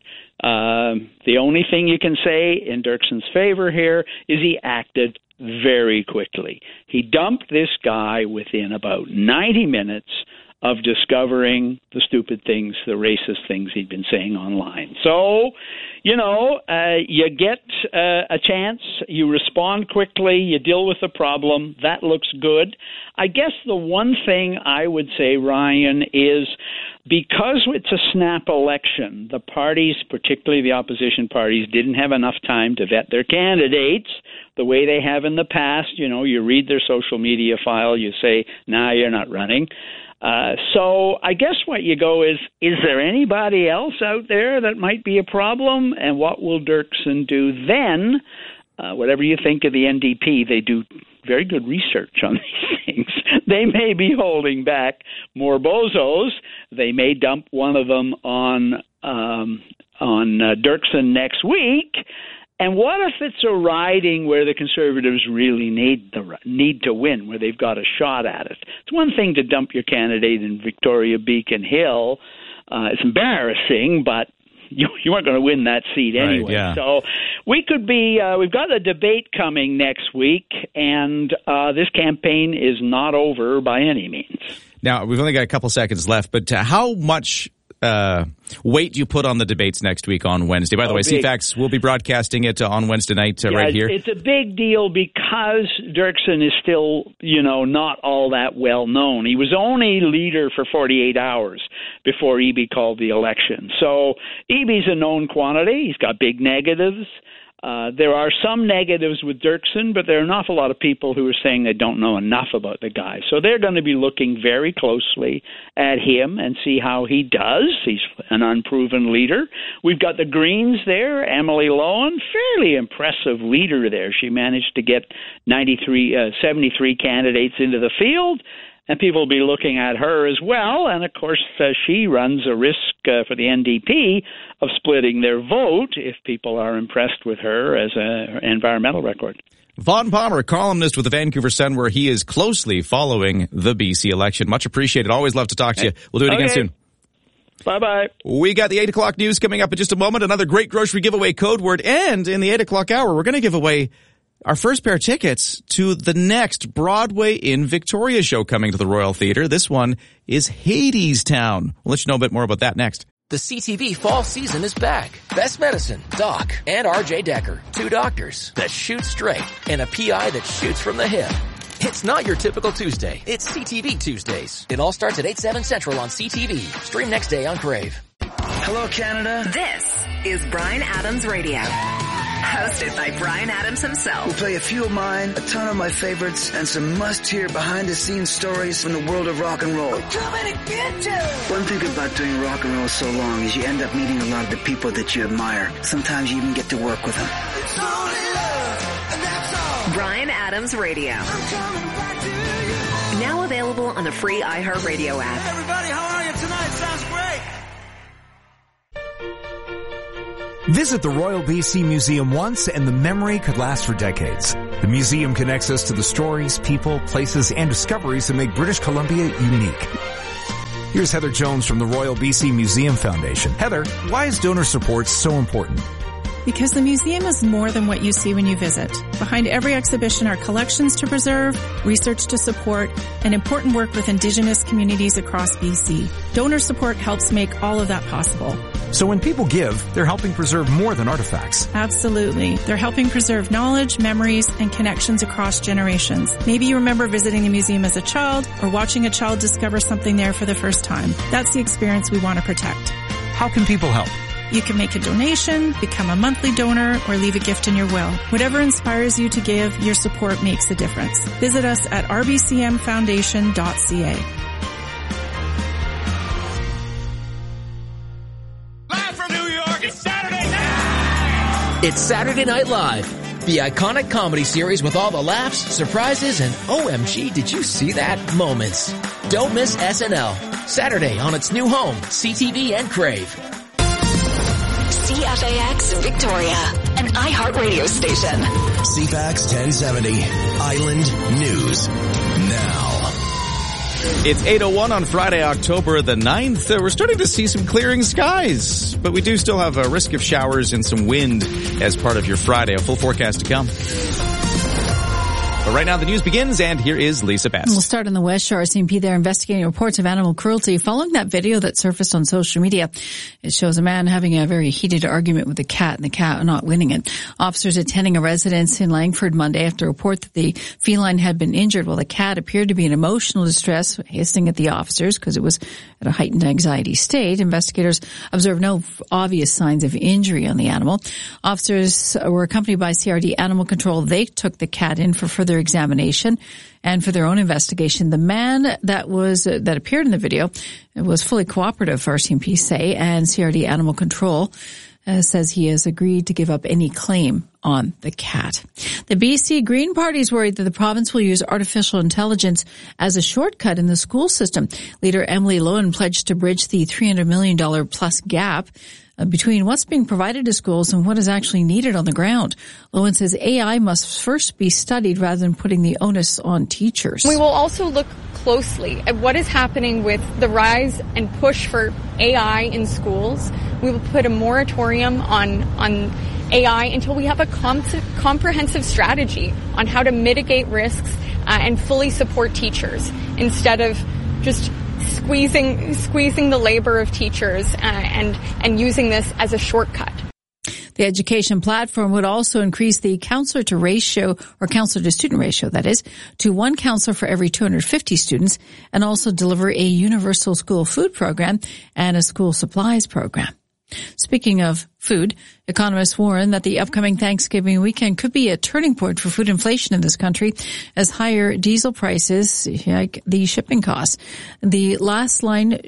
Um, the only thing you can say in Dirksen's favor here is he acted very quickly. He dumped this guy within about ninety minutes of discovering the stupid things, the racist things he'd been saying online. So, you know, uh, you get uh, a chance, you respond quickly, you deal with the problem. That looks good. I guess the one thing I would say, Ryan, is because it's a snap election, the parties, particularly the opposition parties, didn't have enough time to vet their candidates the way they have in the past. You know, you read their social media file, you say, nah, you're not running. Uh, so I guess what you go is, is there anybody else out there that might be a problem? And what will Dirksen do then? Uh, whatever you think of the N D P, they do very good research on these things. They may be holding back more bozos. They may dump one of them on um, on uh, Dirksen next week. And what if it's a riding where the Conservatives really need the need to win, where they've got a shot at it? It's one thing to dump your candidate in Victoria Beacon Hill. Uh, it's embarrassing, but you, you weren't going to win that seat anyway. Right, yeah. So we could be, uh, we've got a debate coming next week, and uh, this campaign is not over by any means. Now, we've only got a couple seconds left, but uh, how much uh, weight do you put on the debates next week on Wednesday? By the oh, way, big. C FAX will be broadcasting it uh, on Wednesday night uh, yeah, right here. It's a big deal because Dirksen is still, you know, not all that well known. He was only leader for forty-eight hours before Eby called the election. So Eby's a known quantity. He's got big negatives. Uh, there are some negatives with Dirksen, but there are an awful lot of people who are saying they don't know enough about the guy. So they're going to be looking very closely at him and see how he does. He's an unproven leader. We've got the Greens there, Emily Lohan, fairly impressive leader there. She managed to get ninety-three, uh, seventy-three candidates into the field. And people will be looking at her as well. And, of course, uh, she runs a risk uh, for the N D P of splitting their vote if people are impressed with her as an environmental record. Vaughn Palmer, columnist with the Vancouver Sun, where he is closely following the B C election. Much appreciated. Always love to talk to you. We'll do it okay. again soon. Bye-bye. We got the eight o'clock news coming up in just a moment. Another great grocery giveaway code word. And in the eight o'clock hour, we're going to give away our first pair of tickets to the next Broadway in Victoria show coming to the Royal Theatre. This one is Hadestown. We'll let you know a bit more about that next. The C T V fall season is back. Best Medicine, Doc, and R J Decker. Two doctors that shoot straight and a P I that shoots from the hip. It's not your typical Tuesday. It's C T V Tuesdays. It all starts at eight, seven Central on C T V. Stream next day on Crave. Hello, Canada. This is Bryan Adams Radio. Hosted by Bryan Adams himself. We'll play a few of mine, a ton of my favorites, and some must-hear behind-the-scenes stories from the world of rock and roll. I'm coming to get you! One thing about doing rock and roll so long is you end up meeting a lot of the people that you admire. Sometimes you even get to work with them. It's only love, and that's all. Bryan Adams Radio. I'm coming back to you. Now available on the free iHeartRadio app. Hey everybody, how are you tonight? Sounds great. Visit the Royal B C Museum once and the memory could last for decades. The museum connects us to the stories, people, places, and discoveries that make British Columbia unique. Here's Heather Jones from the Royal B C Museum Foundation. Heather, why is donor support so important? Because the museum is more than what you see when you visit. Behind every exhibition are collections to preserve, research to support, and important work with Indigenous communities across B C. Donor support helps make all of that possible. So when people give, they're helping preserve more than artifacts. Absolutely. They're helping preserve knowledge, memories, and connections across generations. Maybe you remember visiting the museum as a child or watching a child discover something there for the first time. That's the experience we want to protect. How can people help? You can make a donation, become a monthly donor, or leave a gift in your will. Whatever inspires you to give, your support makes a difference. Visit us at r b c m foundation dot c a. Live from New York, it's Saturday night! It's Saturday Night Live, the iconic comedy series with all the laughs, surprises, and O M G, did you see that moments. Don't miss S N L. Saturday on its new home, C T V and Crave. C F A X Victoria, an iHeartRadio station. C F A X ten seventy, Island News Now. It's eight oh one on Friday, October the ninth. Uh, we're starting to see some clearing skies, but we do still have a risk of showers and some wind as part of your Friday. A full forecast to come. But right now the news begins, and here is Lisa Best. We'll start in the West Shore. R C M P there investigating reports of animal cruelty following that video that surfaced on social media. It shows a man having a very heated argument with a cat and the cat not winning it. Officers attending a residence in Langford Monday after a report that the feline had been injured while the cat appeared to be in emotional distress, hissing at the officers because it was at a heightened anxiety state. Investigators observed no obvious signs of injury on the animal. Officers were accompanied by C R D Animal Control. They took the cat in for further examination and for their own investigation. The man that was uh, that appeared in the video was fully cooperative, R C M P say, and C R D Animal Control uh, says he has agreed to give up any claim on the cat. The B C Green Party is worried that the province will use artificial intelligence as a shortcut in the school system. Leader Emily Lowen pledged to bridge the three hundred million dollars plus gap between what's being provided to schools and what is actually needed on the ground. Lowen says A I must first be studied rather than putting the onus on teachers. We will also look closely at what is happening with the rise and push for A I in schools. We will put a moratorium on, on A I until we have a com- comprehensive strategy on how to mitigate risks uh, and fully support teachers instead of just squeezing squeezing the labor of teachers uh, and and using this as a shortcut. The education platform would also increase the counselor to ratio, or counselor to student ratio, that is, to one counselor for every two hundred fifty students, and also deliver a universal school food program and a school supplies program. Speaking of food, economists warn that the upcoming Thanksgiving weekend could be a turning point for food inflation in this country as higher diesel prices hike the shipping costs. The last line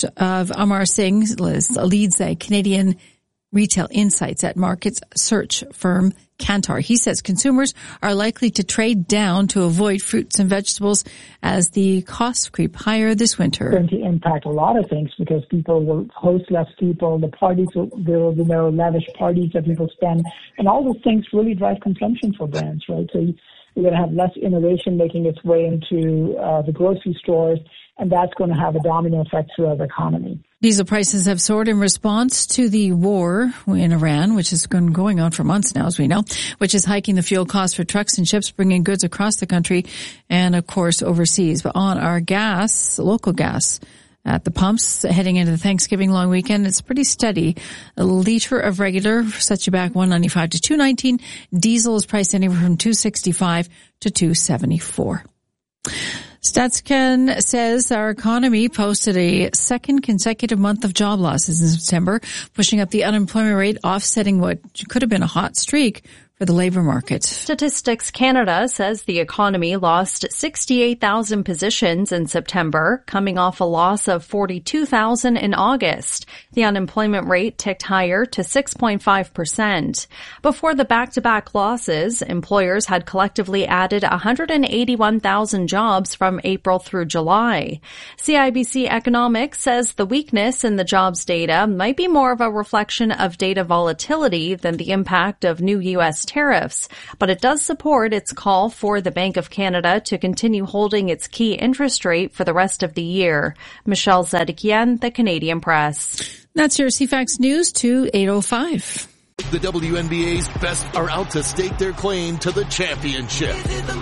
of Amar Singh leads a Canadian retail insights at markets search firm Kantar. He says consumers are likely to trade down to avoid fruits and vegetables as the costs creep higher this winter. It's going to impact a lot of things because people will host less people, the parties, will, there will be no lavish parties that people spend, and all those things really drive consumption for brands, right? So you're going to have less innovation making its way into uh, the grocery stores, and that's going to have a domino effect throughout the economy. Diesel prices have soared in response to the war in Iran, which has been going on for months now, as we know, which is hiking the fuel costs for trucks and ships bringing goods across the country and, of course, overseas. But on our gas, local gas At the pumps, heading into the Thanksgiving long weekend, it's pretty steady. A liter of regular sets you back one ninety-five to two nineteen. Diesel is priced anywhere from two sixty-five to two seventy-four. StatsCan says our economy posted a second consecutive month of job losses in September, pushing up the unemployment rate, offsetting what could have been a hot streak for the labor market. Statistics Canada says the economy lost sixty-eight thousand positions in September, coming off a loss of forty-two thousand in August. The unemployment rate ticked higher to six point five percent. Before the back-to-back losses, employers had collectively added one hundred eighty-one thousand jobs from April through July. C I B C Economics says the weakness in the jobs data might be more of a reflection of data volatility than the impact of new U S tariffs, but it does support its call for the Bank of Canada to continue holding its key interest rate for the rest of the year. Michelle Zedekian, The Canadian Press. That's your C FAX News to eight oh five. The W N B A's best are out to stake their claim to the championship.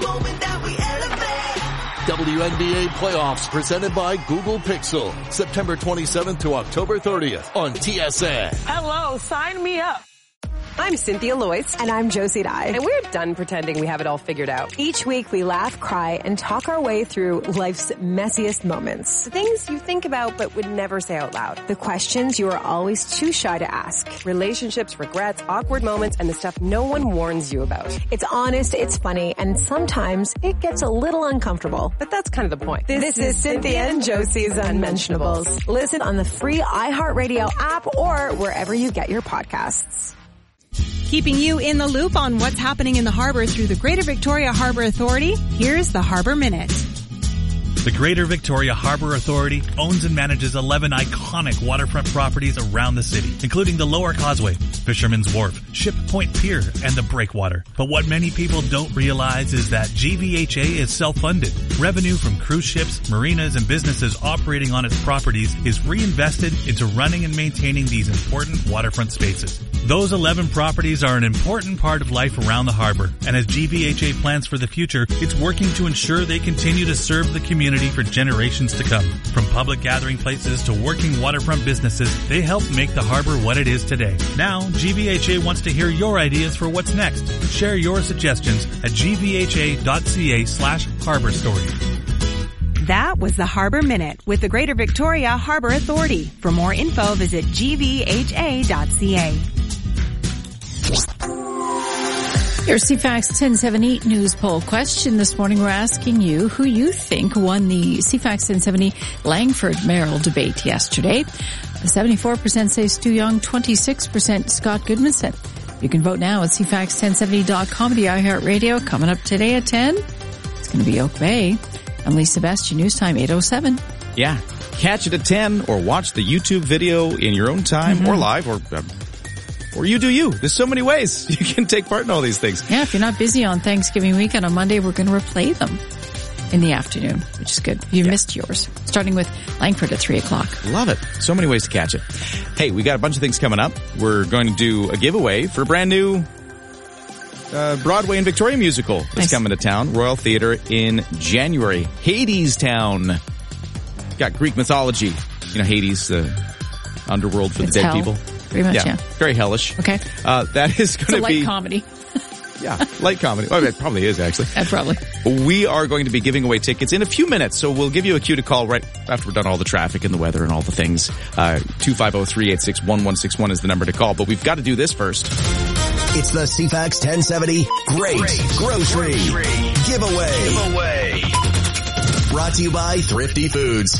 W N B A playoffs presented by Google Pixel, September twenty-seventh to October thirtieth on T S N. Hello, sign me up. I'm Cynthia Loyce. And I'm Josie Dye. And we're done pretending we have it all figured out. Each week we laugh, cry, and talk our way through life's messiest moments. The things you think about but would never say out loud. The questions you are always too shy to ask. Relationships, regrets, awkward moments, and the stuff no one warns you about. It's honest, it's funny, and sometimes it gets a little uncomfortable. But that's kind of the point. This, this is Cynthia and Josie's Unmentionables. Listen on the free iHeartRadio app or wherever you get your podcasts. Keeping you in the loop on what's happening in the harbor through the Greater Victoria Harbor Authority, here's the Harbor Minute. The Greater Victoria Harbor Authority owns and manages eleven iconic waterfront properties around the city, including the Lower Causeway, Fisherman's Wharf, Ship Point Pier, and the Breakwater. But what many people don't realize is that G V H A is self-funded. Revenue from cruise ships, marinas, and businesses operating on its properties is reinvested into running and maintaining these important waterfront spaces. Those eleven properties are an important part of life around the harbor, and as G V H A plans for the future, it's working to ensure they continue to serve the community for generations to come. From public gathering places to working waterfront businesses, they help make the harbor what it is today. Now, G V H A wants to hear your ideas for what's next. Share your suggestions at gvha.ca slash harbor story. That was the Harbor Minute with the Greater Victoria Harbor Authority. For more info, visit g v h a dot c a. Your C FAX ten seventy news poll question this morning. We're asking you who you think won the C FAX ten seventy Langford mayoral debate yesterday. seventy-four percent say Stu Young, twenty-six percent Scott Goodmanson. You can vote now at c fax ten seventy dot com, the iHeartRadio. Coming up today at ten, it's going to be Oak Bay. I'm Lee Sebastian, News Time eight oh seven. Yeah. Catch it at ten or watch the YouTube video in your own time mm-hmm. or live or... Uh, Or you do you. There's so many ways you can take part in all these things. Yeah, if you're not busy on Thanksgiving weekend, on Monday we're going to replay them in the afternoon, which is good. You yeah. missed yours. Starting with Langford at three o'clock. Love it. So many ways to catch it. Hey, we got a bunch of things coming up. We're going to do a giveaway for a brand new uh, Broadway and Victoria musical that's nice. coming to town. Royal Theatre in January. Hadestown. Got Greek mythology. You know, Hades, the underworld for it's the dead hell. people. Pretty much, yeah. yeah. Very hellish. Okay. Uh, that is going to be... It's a light comedy. Yeah, light comedy. Well, it probably is, actually. Uh, probably. We are going to be giving away tickets in a few minutes, so we'll give you a cue to call right after we're done all the traffic and the weather and all the things. Uh, two five zero, three eight six, one one six one is the number to call, but we've got to do this first. It's the C FAX ten seventy Great, Great Grocery, Grocery Giveaway. Giveaway. Brought to you by Thrifty Foods.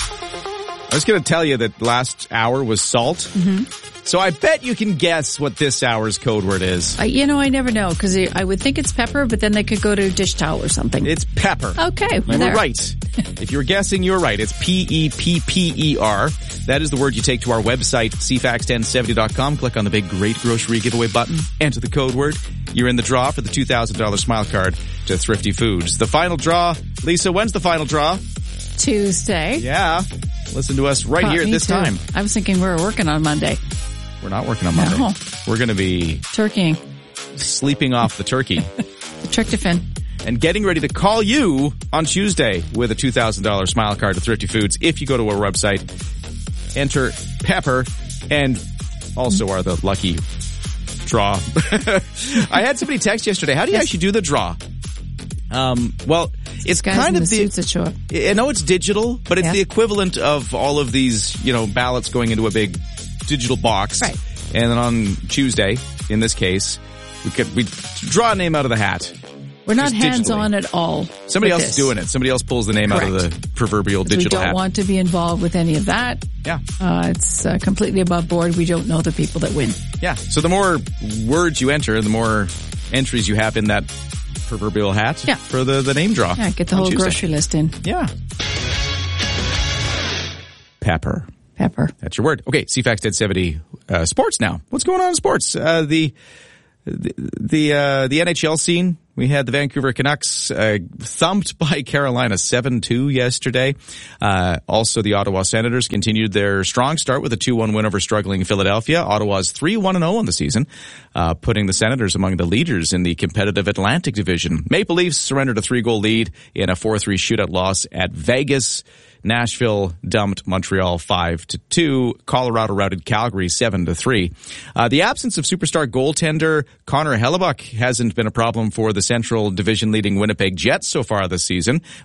I was going to tell you that last hour was salt. Mm-hmm. So I bet you can guess what this hour's code word is. Uh, you know, I never know, because I would think it's pepper, but then they could go to dish towel or something. It's pepper. Okay. You were right. If you're guessing, you're right. It's P E P P E R. That is the word you take to our website, c fax ten seventy dot com. Click on the big Great Grocery Giveaway button. Enter the code word. You're in the draw for the two thousand dollars Smile Card to Thrifty Foods. The final draw. Lisa, when's the final draw? Tuesday. Yeah. Listen to us right Caught here at this too. time. I was thinking we were working on Monday. We're not working on Monday. No. We're going to be... Turkeying. Sleeping off the turkey. The tryptophan. And getting ready to call you on Tuesday with a two thousand dollars smile card to Thrifty Foods if you go to our website, enter Pepper, and also are the lucky draw. I had somebody text yesterday, how do you actually do the draw? Um, well, it's Guys kind in of the the, suits that show up. I know it's digital, but it's Yeah. the equivalent of all of these, you know, ballots going into a big digital box. Right. And then on Tuesday, in this case, we could, we draw a name out of the hat. We're not Just hands-on at all. Somebody with else is this. doing it. Somebody else pulls the name out of the proverbial Because digital we don't hat. want to be involved with any of that. Yeah. Uh, it's uh, completely above board. We don't know the people that win. Yeah. So the more words you enter, the more entries you have in that proverbial hat Yeah. for the, the name draw. Yeah, get the on whole Tuesday. grocery list in. Yeah. Pepper. Pepper. That's your word. Okay, C FAX ten seventy uh, sports now. What's going on in sports? Uh, the the the, uh, the N H L scene. We had the Vancouver Canucks uh, thumped by Carolina seven two yesterday. Uh, also, the Ottawa Senators continued their strong start with a two one win over struggling Philadelphia. Ottawa's three one and oh on the season, uh, putting the Senators among the leaders in the competitive Atlantic Division. Maple Leafs surrendered a three-goal lead in a four three shootout loss at Vegas. Nashville dumped Montreal five to two. Colorado routed Calgary seven to three. Uh, the absence of superstar goaltender Connor Hellebuck hasn't been a problem for the Central Division leading Winnipeg Jets so far this season.